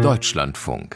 Deutschlandfunk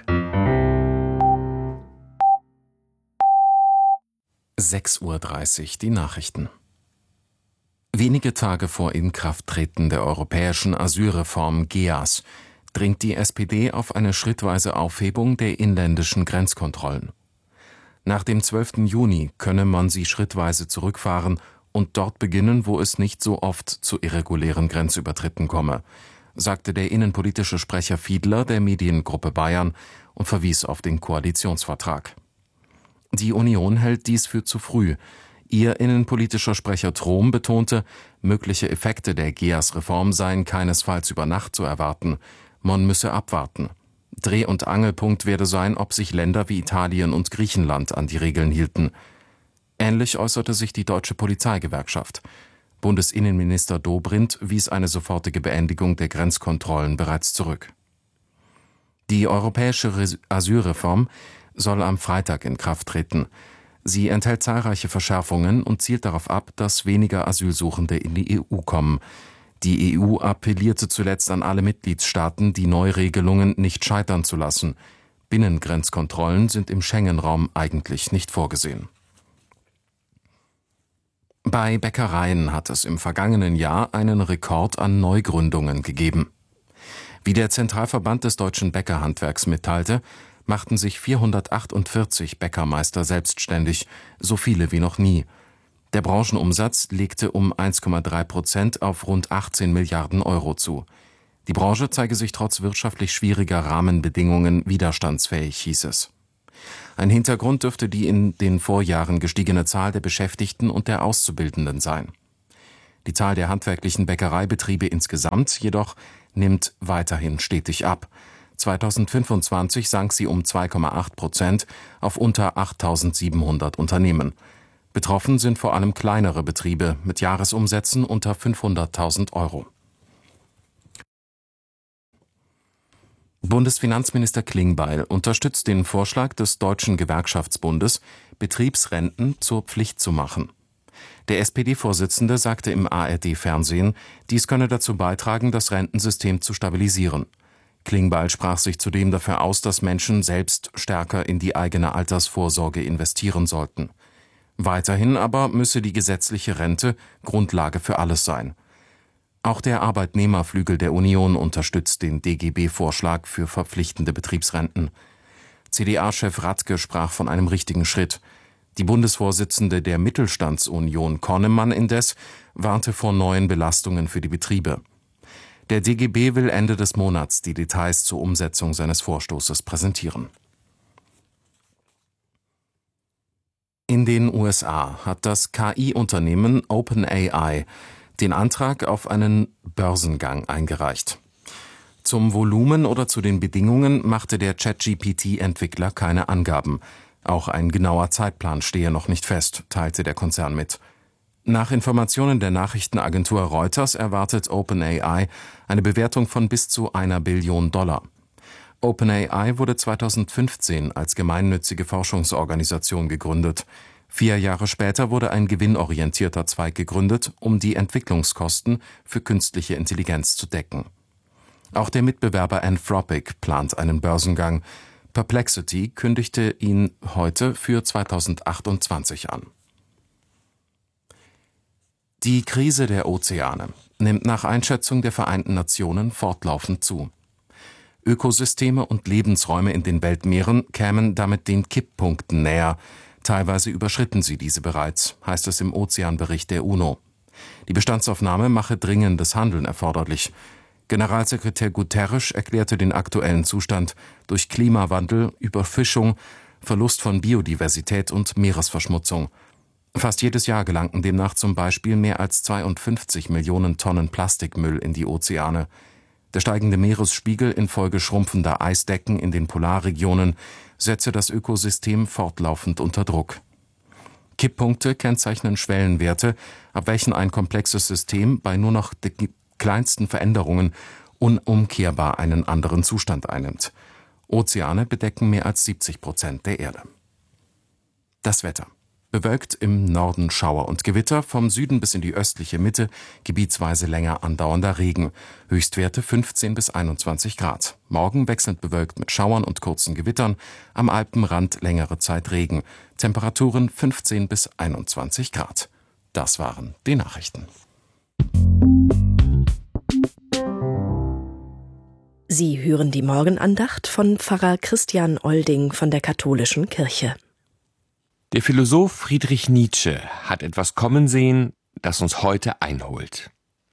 6:30 Uhr die Nachrichten. Wenige Tage vor Inkrafttreten der europäischen Asylreform GEAS dringt die SPD auf eine schrittweise Aufhebung der inländischen Grenzkontrollen. Nach dem 12. Juni könne man sie schrittweise zurückfahren und dort beginnen, wo es nicht so oft zu irregulären Grenzübertritten komme, sagte der innenpolitische Sprecher Fiedler der Mediengruppe Bayern und verwies auf den Koalitionsvertrag. Die Union hält dies für zu früh. Ihr innenpolitischer Sprecher Trom betonte, mögliche Effekte der GEAS-Reform seien keinesfalls über Nacht zu erwarten. Man müsse abwarten. Dreh- und Angelpunkt werde sein, ob sich Länder wie Italien und Griechenland an die Regeln hielten. Ähnlich äußerte sich die Deutsche Polizeigewerkschaft. Bundesinnenminister Dobrindt wies eine sofortige Beendigung der Grenzkontrollen bereits zurück. Die europäische Asylreform soll am Freitag in Kraft treten. Sie enthält zahlreiche Verschärfungen und zielt darauf ab, dass weniger Asylsuchende in die EU kommen. Die EU appellierte zuletzt an alle Mitgliedstaaten, die Neuregelungen nicht scheitern zu lassen. Binnengrenzkontrollen sind im Schengen-Raum eigentlich nicht vorgesehen. Bei Bäckereien hat es im vergangenen Jahr einen Rekord an Neugründungen gegeben. Wie der Zentralverband des deutschen Bäckerhandwerks mitteilte, machten sich 448 Bäckermeister selbstständig, so viele wie noch nie. Der Branchenumsatz legte um 1,3% auf rund 18 Milliarden Euro zu. Die Branche zeige sich trotz wirtschaftlich schwieriger Rahmenbedingungen widerstandsfähig, hieß es. Ein Hintergrund dürfte die in den Vorjahren gestiegene Zahl der Beschäftigten und der Auszubildenden sein. Die Zahl der handwerklichen Bäckereibetriebe insgesamt jedoch nimmt weiterhin stetig ab. 2025 sank sie um 2,8% auf unter 8.700 Unternehmen. Betroffen sind vor allem kleinere Betriebe mit Jahresumsätzen unter 500.000 Euro. Bundesfinanzminister Klingbeil unterstützt den Vorschlag des Deutschen Gewerkschaftsbundes, Betriebsrenten zur Pflicht zu machen. Der SPD-Vorsitzende sagte im ARD-Fernsehen, dies könne dazu beitragen, das Rentensystem zu stabilisieren. Klingbeil sprach sich zudem dafür aus, dass Menschen selbst stärker in die eigene Altersvorsorge investieren sollten. Weiterhin aber müsse die gesetzliche Rente Grundlage für alles sein. Auch der Arbeitnehmerflügel der Union unterstützt den DGB-Vorschlag für verpflichtende Betriebsrenten. CDA-Chef Radke sprach von einem richtigen Schritt. Die Bundesvorsitzende der Mittelstandsunion Konnemann indes warnte vor neuen Belastungen für die Betriebe. Der DGB will Ende des Monats die Details zur Umsetzung seines Vorstoßes präsentieren. In den USA hat das KI-Unternehmen OpenAI den Antrag auf einen Börsengang eingereicht. Zum Volumen oder zu den Bedingungen machte der ChatGPT-Entwickler keine Angaben. Auch ein genauer Zeitplan stehe noch nicht fest, teilte der Konzern mit. Nach Informationen der Nachrichtenagentur Reuters erwartet OpenAI eine Bewertung von bis zu $1 Billion. OpenAI wurde 2015 als gemeinnützige Forschungsorganisation gegründet. 4 Jahre später wurde ein gewinnorientierter Zweig gegründet, um die Entwicklungskosten für künstliche Intelligenz zu decken. Auch der Mitbewerber Anthropic plant einen Börsengang. Perplexity kündigte ihn heute für 2028 an. Die Krise der Ozeane nimmt nach Einschätzung der Vereinten Nationen fortlaufend zu. Ökosysteme und Lebensräume in den Weltmeeren kämen damit den Kipppunkten näher. Teilweise überschritten sie diese bereits, heißt es im Ozeanbericht der UNO. Die Bestandsaufnahme mache dringendes Handeln erforderlich. Generalsekretär Guterres erklärte den aktuellen Zustand durch Klimawandel, Überfischung, Verlust von Biodiversität und Meeresverschmutzung. Fast jedes Jahr gelangten demnach zum Beispiel mehr als 52 Millionen Tonnen Plastikmüll in die Ozeane. Der steigende Meeresspiegel infolge schrumpfender Eisdecken in den Polarregionen setze das Ökosystem fortlaufend unter Druck. Kipppunkte kennzeichnen Schwellenwerte, ab welchen ein komplexes System bei nur noch den kleinsten Veränderungen unumkehrbar einen anderen Zustand einnimmt. Ozeane bedecken mehr als 70% der Erde. Das Wetter. Bewölkt im Norden Schauer und Gewitter, vom Süden bis in die östliche Mitte gebietsweise länger andauernder Regen. Höchstwerte 15 bis 21 Grad. Morgen wechselnd bewölkt mit Schauern und kurzen Gewittern, am Alpenrand längere Zeit Regen. Temperaturen 15 bis 21 Grad. Das waren die Nachrichten. Sie hören die Morgenandacht von Pfarrer Christian Olding von der Katholischen Kirche. Der Philosoph Friedrich Nietzsche hat etwas kommen sehen, das uns heute einholt.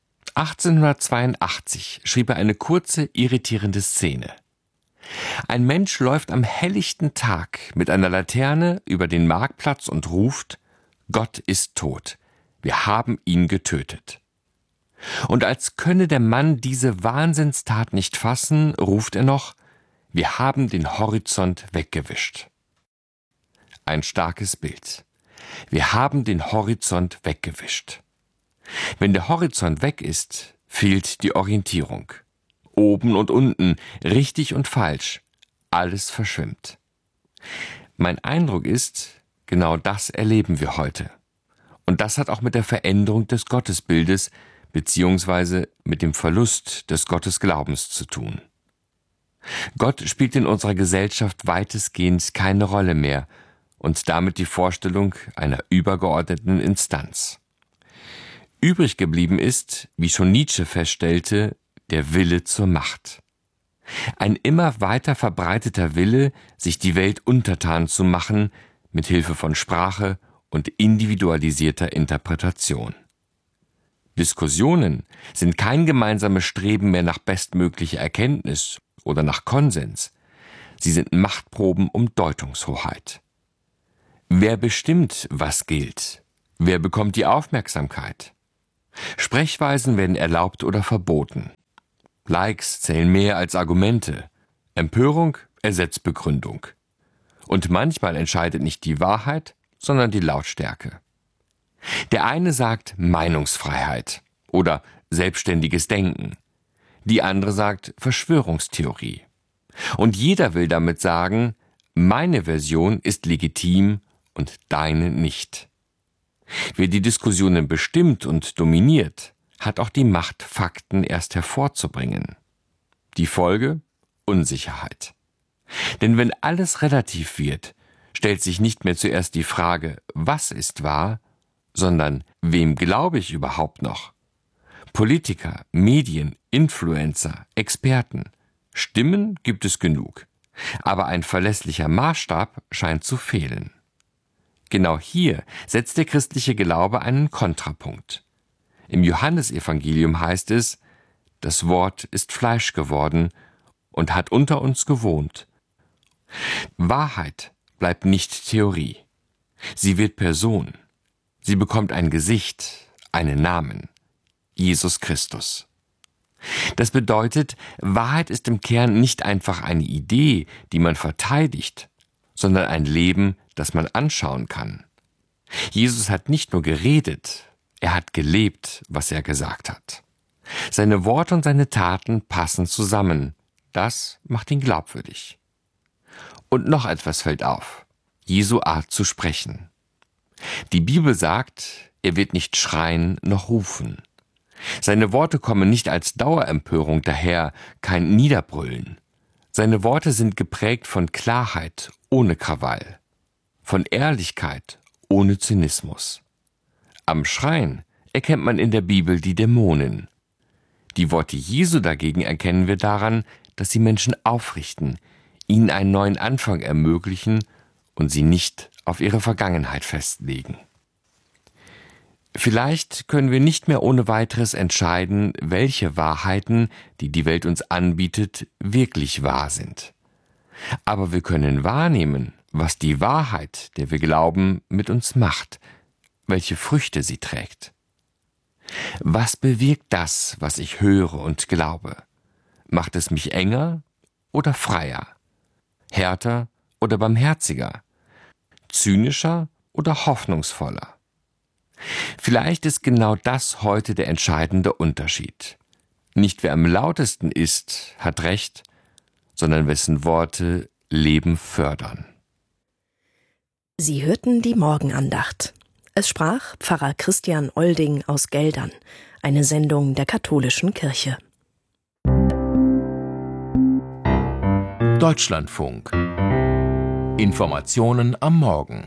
1882 schrieb er eine kurze, irritierende Szene. Ein Mensch läuft am helllichten Tag mit einer Laterne über den Marktplatz und ruft: Gott ist tot, wir haben ihn getötet. Und als könne der Mann diese Wahnsinnstat nicht fassen, ruft er noch: Wir haben den Horizont weggewischt. Ein starkes Bild. Wir haben den Horizont weggewischt. Wenn der Horizont weg ist, fehlt die Orientierung. Oben und unten, richtig und falsch, alles verschwimmt. Mein Eindruck ist, genau das erleben wir heute. Und das hat auch mit der Veränderung des Gottesbildes beziehungsweise mit dem Verlust des Gottesglaubens zu tun. Gott spielt in unserer Gesellschaft weitestgehend keine Rolle mehr und damit die Vorstellung einer übergeordneten Instanz. Übrig geblieben ist, wie schon Nietzsche feststellte, der Wille zur Macht. Ein immer weiter verbreiteter Wille, sich die Welt untertan zu machen, mit Hilfe von Sprache und individualisierter Interpretation. Diskussionen sind kein gemeinsames Streben mehr nach bestmöglicher Erkenntnis oder nach Konsens. Sie sind Machtproben um Deutungshoheit. Wer bestimmt, was gilt? Wer bekommt die Aufmerksamkeit? Sprechweisen werden erlaubt oder verboten. Likes zählen mehr als Argumente. Empörung ersetzt Begründung. Und manchmal entscheidet nicht die Wahrheit, sondern die Lautstärke. Der eine sagt Meinungsfreiheit oder selbstständiges Denken. Die andere sagt Verschwörungstheorie. Und jeder will damit sagen, meine Version ist legitim und deine nicht. Wer die Diskussionen bestimmt und dominiert, hat auch die Macht, Fakten erst hervorzubringen. Die Folge? Unsicherheit. Denn wenn alles relativ wird, stellt sich nicht mehr zuerst die Frage, was ist wahr, sondern wem glaube ich überhaupt noch? Politiker, Medien, Influencer, Experten. Stimmen gibt es genug. Aber ein verlässlicher Maßstab scheint zu fehlen. Genau hier setzt der christliche Glaube einen Kontrapunkt. Im Johannesevangelium heißt es: Das Wort ist Fleisch geworden und hat unter uns gewohnt. Wahrheit bleibt nicht Theorie. Sie wird Person. Sie bekommt ein Gesicht, einen Namen: Jesus Christus. Das bedeutet, Wahrheit ist im Kern nicht einfach eine Idee, die man verteidigt, sondern ein Leben, das man anschauen kann. Jesus hat nicht nur geredet, er hat gelebt, was er gesagt hat. Seine Worte und seine Taten passen zusammen. Das macht ihn glaubwürdig. Und noch etwas fällt auf: Jesu Art zu sprechen. Die Bibel sagt, er wird nicht schreien noch rufen. Seine Worte kommen nicht als Dauerempörung daher, kein Niederbrüllen. Seine Worte sind geprägt von Klarheit ohne Krawall, von Ehrlichkeit ohne Zynismus. Am Schreien erkennt man in der Bibel die Dämonen. Die Worte Jesu dagegen erkennen wir daran, dass sie Menschen aufrichten, ihnen einen neuen Anfang ermöglichen und sie nicht auf ihre Vergangenheit festlegen. Vielleicht können wir nicht mehr ohne weiteres entscheiden, welche Wahrheiten, die die Welt uns anbietet, wirklich wahr sind. Aber wir können wahrnehmen, was die Wahrheit, der wir glauben, mit uns macht, welche Früchte sie trägt. Was bewirkt das, was ich höre und glaube? Macht es mich enger oder freier? Härter oder barmherziger? Zynischer oder hoffnungsvoller? Vielleicht ist genau das heute der entscheidende Unterschied. Nicht wer am lautesten ist, hat Recht, sondern wessen Worte Leben fördern. Sie hörten die Morgenandacht. Es sprach Pfarrer Christian Olding aus Geldern, eine Sendung der Katholischen Kirche. Deutschlandfunk. Informationen am Morgen.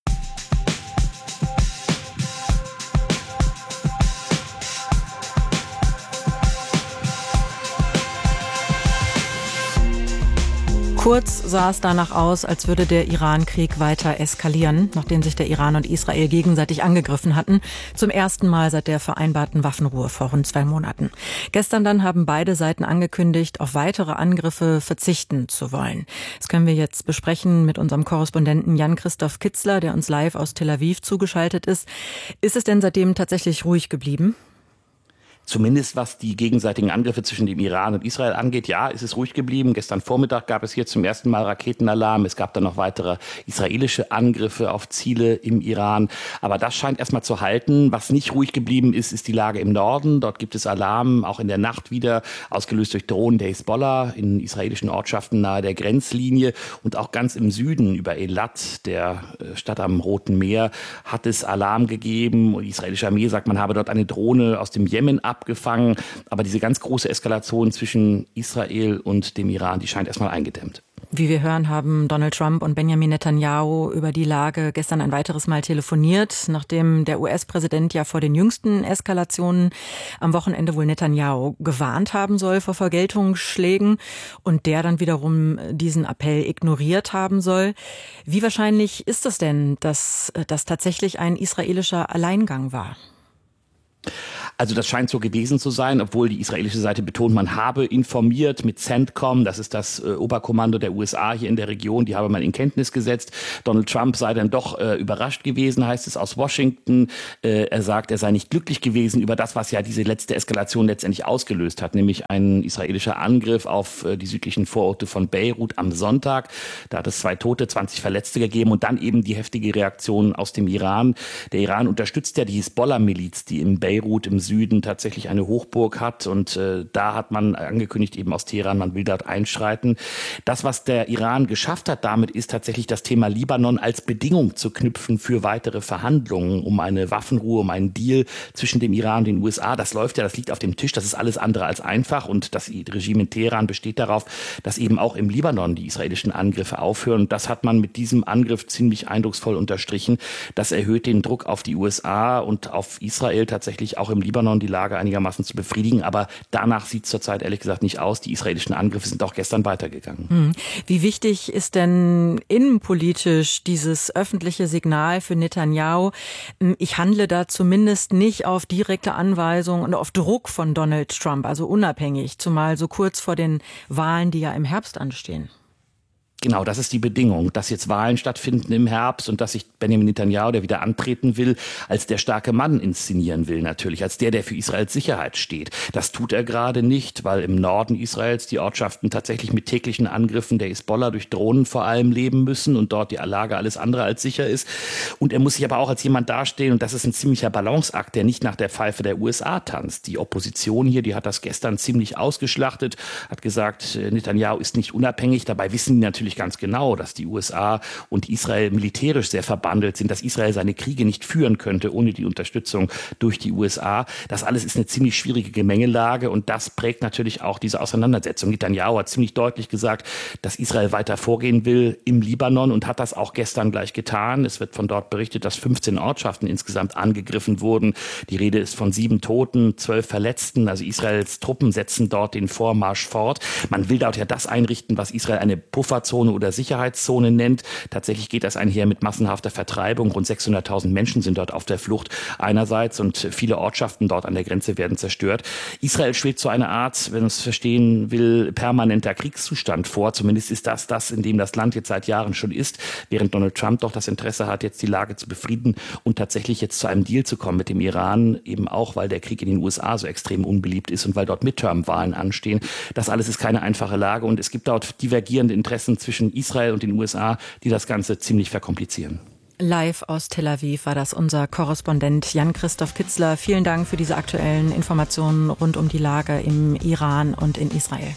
Kurz sah es danach aus, als würde der Iran-Krieg weiter eskalieren, nachdem sich der Iran und Israel gegenseitig angegriffen hatten. Zum ersten Mal seit der vereinbarten Waffenruhe vor rund 2 Monaten. Gestern dann haben beide Seiten angekündigt, auf weitere Angriffe verzichten zu wollen. Das können wir jetzt besprechen mit unserem Korrespondenten Jan-Christoph Kitzler, der uns live aus Tel Aviv zugeschaltet ist. Ist es denn seitdem tatsächlich ruhig geblieben? Zumindest was die gegenseitigen Angriffe zwischen dem Iran und Israel angeht, ja, ist es ruhig geblieben. Gestern Vormittag gab es hier zum ersten Mal Raketenalarm. Es gab dann noch weitere israelische Angriffe auf Ziele im Iran. Aber das scheint erstmal zu halten. Was nicht ruhig geblieben ist, ist die Lage im Norden. Dort gibt es Alarm, auch in der Nacht wieder, ausgelöst durch Drohnen der Hisbollah in israelischen Ortschaften nahe der Grenzlinie. Und auch ganz im Süden über Eilat, der Stadt am Roten Meer, hat es Alarm gegeben. Die israelische Armee sagt, man habe dort eine Drohne aus dem Jemen abgefangen. Aber diese ganz große Eskalation zwischen Israel und dem Iran, die scheint erstmal eingedämmt. Wie wir hören, haben Donald Trump und Benjamin Netanyahu über die Lage gestern ein weiteres Mal telefoniert, nachdem der US-Präsident ja vor den jüngsten Eskalationen am Wochenende wohl Netanyahu gewarnt haben soll vor Vergeltungsschlägen und der dann wiederum diesen Appell ignoriert haben soll. Wie wahrscheinlich ist es denn, dass das tatsächlich ein israelischer Alleingang war? Also das scheint so gewesen zu sein, obwohl die israelische Seite betont, man habe informiert mit CENTCOM, das ist das Oberkommando der USA hier in der Region, die habe man in Kenntnis gesetzt. Donald Trump sei dann doch überrascht gewesen, heißt es aus Washington. Er sagt, er sei nicht glücklich gewesen über das, was ja diese letzte Eskalation letztendlich ausgelöst hat, nämlich ein israelischer Angriff auf die südlichen Vororte von Beirut am Sonntag. Da hat es 2 Tote, 20 Verletzte gegeben und dann eben die heftige Reaktion aus dem Iran. Der Iran unterstützt ja die Hisbollah-Miliz, die in Beirut im Süden tatsächlich eine Hochburg hat und da hat man angekündigt, eben aus Teheran, man will dort einschreiten. Das, was der Iran geschafft hat damit, ist tatsächlich das Thema Libanon als Bedingung zu knüpfen für weitere Verhandlungen um eine Waffenruhe, um einen Deal zwischen dem Iran und den USA. Das läuft ja, das liegt auf dem Tisch, das ist alles andere als einfach und das Regime in Teheran besteht darauf, dass eben auch im Libanon die israelischen Angriffe aufhören und das hat man mit diesem Angriff ziemlich eindrucksvoll unterstrichen. Das erhöht den Druck auf die USA und auf Israel tatsächlich auch im Libanon die Lage einigermaßen zu befriedigen. Aber danach sieht es zurzeit ehrlich gesagt nicht aus. Die israelischen Angriffe sind auch gestern weitergegangen. Wie wichtig ist denn innenpolitisch dieses öffentliche Signal für Netanyahu? Ich handle da zumindest nicht auf direkte Anweisung und auf Druck von Donald Trump, also unabhängig, zumal so kurz vor den Wahlen, die ja im Herbst anstehen. Genau, das ist die Bedingung, dass jetzt Wahlen stattfinden im Herbst und dass sich Benjamin Netanyahu, der wieder antreten will, als der starke Mann inszenieren will natürlich, als der für Israels Sicherheit steht. Das tut er gerade nicht, weil im Norden Israels die Ortschaften tatsächlich mit täglichen Angriffen der Hisbollah durch Drohnen vor allem leben müssen und dort die Lage alles andere als sicher ist. Und er muss sich aber auch als jemand dastehen und das ist ein ziemlicher Balanceakt, der nicht nach der Pfeife der USA tanzt. Die Opposition hier, die hat das gestern ziemlich ausgeschlachtet, hat gesagt, Netanyahu ist nicht unabhängig. Dabei wissen die natürlich ganz genau, dass die USA und Israel militärisch sehr verbandelt sind, dass Israel seine Kriege nicht führen könnte ohne die Unterstützung durch die USA. Das alles ist eine ziemlich schwierige Gemengelage und das prägt natürlich auch diese Auseinandersetzung. Netanyahu hat ziemlich deutlich gesagt, dass Israel weiter vorgehen will im Libanon und hat das auch gestern gleich getan. Es wird von dort berichtet, dass 15 Ortschaften insgesamt angegriffen wurden. Die Rede ist von 7 Toten, 12 Verletzten. Also Israels Truppen setzen dort den Vormarsch fort. Man will dort ja das einrichten, was Israel eine Pufferzone oder Sicherheitszone nennt. Tatsächlich geht das einher mit massenhafter Vertreibung. Rund 600.000 Menschen sind dort auf der Flucht einerseits und viele Ortschaften dort an der Grenze werden zerstört. Israel schwebt so eine Art, wenn man es verstehen will, permanenter Kriegszustand vor. Zumindest ist das, in dem das Land jetzt seit Jahren schon ist, während Donald Trump doch das Interesse hat, jetzt die Lage zu befrieden und tatsächlich jetzt zu einem Deal zu kommen mit dem Iran, eben auch, weil der Krieg in den USA so extrem unbeliebt ist und weil dort Midterm-Wahlen anstehen. Das alles ist keine einfache Lage und es gibt dort divergierende Interessen zwischen Israel und den USA, die das Ganze ziemlich verkomplizieren. Live aus Tel Aviv war das unser Korrespondent Jan-Christoph Kitzler. Vielen Dank für diese aktuellen Informationen rund um die Lage im Iran und in Israel.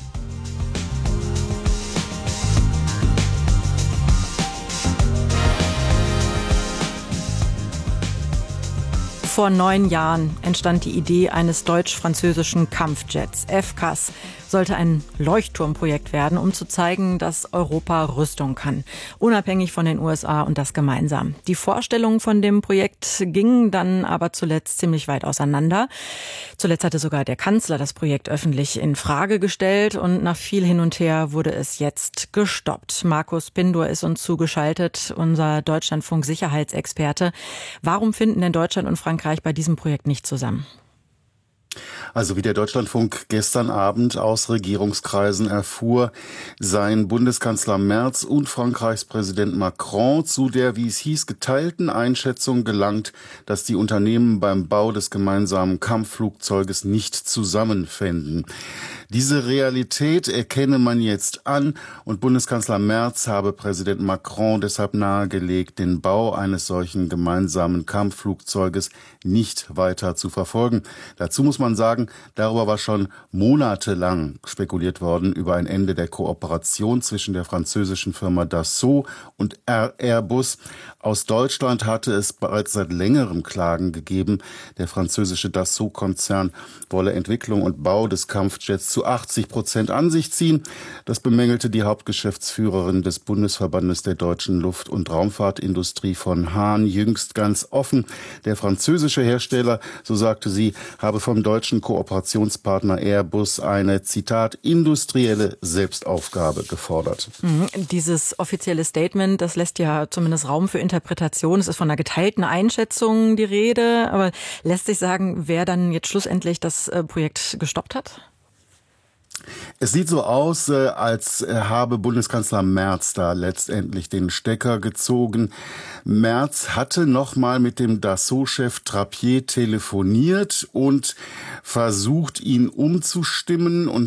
Vor 9 Jahren entstand die Idee eines deutsch-französischen Kampfjets. FCAS sollte ein Leuchtturmprojekt werden, um zu zeigen, dass Europa Rüstung kann. Unabhängig von den USA und das gemeinsam. Die Vorstellungen von dem Projekt gingen dann aber zuletzt ziemlich weit auseinander. Zuletzt hatte sogar der Kanzler das Projekt öffentlich in Frage gestellt und nach viel hin und her wurde es jetzt gestoppt. Markus Pindor ist uns zugeschaltet, unser Deutschlandfunk-Sicherheitsexperte. Warum finden denn Deutschland und Frankreich bei diesem Projekt nicht zusammen? Also wie der Deutschlandfunk gestern Abend aus Regierungskreisen erfuhr, seien Bundeskanzler Merz und Frankreichs Präsident Macron zu der, wie es hieß, geteilten Einschätzung gelangt, dass die Unternehmen beim Bau des gemeinsamen Kampfflugzeuges nicht zusammenfänden. Diese Realität erkenne man jetzt an und Bundeskanzler Merz habe Präsident Macron deshalb nahegelegt, den Bau eines solchen gemeinsamen Kampfflugzeuges nicht weiter zu verfolgen. Dazu muss man sagen, darüber war schon monatelang spekuliert worden, über ein Ende der Kooperation zwischen der französischen Firma Dassault und Airbus. Aus Deutschland hatte es bereits seit längerem Klagen gegeben. Der französische Dassault-Konzern wolle Entwicklung und Bau des Kampfjets zu 80% an sich ziehen. Das bemängelte die Hauptgeschäftsführerin des Bundesverbandes der deutschen Luft- und Raumfahrtindustrie von Hahn jüngst ganz offen. Der französische Hersteller, so sagte sie, habe vom deutschen Kooperationspartner Airbus eine, Zitat, industrielle Selbstaufgabe gefordert. Dieses offizielle Statement, das lässt ja zumindest Raum für Interpretation. Es ist von einer geteilten Einschätzung die Rede. Aber lässt sich sagen, wer dann jetzt schlussendlich das Projekt gestoppt hat? Es sieht so aus, als habe Bundeskanzler Merz da letztendlich den Stecker gezogen. Merz hatte nochmal mit dem Dassault-Chef Trappier telefoniert und versucht, ihn umzustimmen. Und